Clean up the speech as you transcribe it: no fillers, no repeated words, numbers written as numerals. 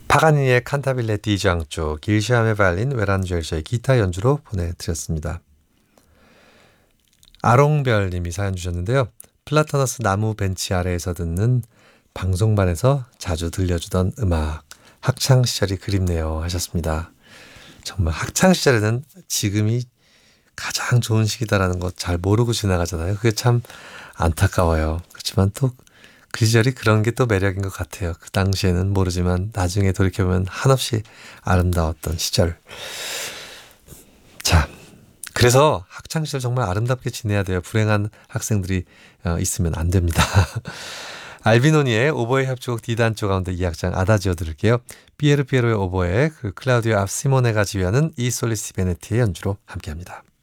파가니니의 칸타빌레 디장조, 길시암의 바이올린, 외란주엘쇼의 기타 연주로 보내드렸습니다. 아롱별님이 사연 주셨는데요. 플라타너스 나무 벤치 아래에서 듣는 방송반에서 자주 들려주던 음악, 학창시절이 그립네요 하셨습니다. 정말 학창시절에는 지금이 가장 좋은 시기다라는 거 잘 모르고 지나가잖아요. 그게 참 안타까워요. 그렇지만 또 그 시절이 그런 게 또 매력인 것 같아요. 그 당시에는 모르지만 나중에 돌이켜보면 한없이 아름다웠던 시절. 자, 그래서 학창시절 정말 아름답게 지내야 돼요. 불행한 학생들이 있으면 안 됩니다. 알비노니의 오보에 협주곡 D단조 가운데 2악장 아다지오 들을게요. 피에르의 오보에 클라우디오 앞 시모네가 지휘하는 이 솔리스 베네티의 연주로 함께합니다.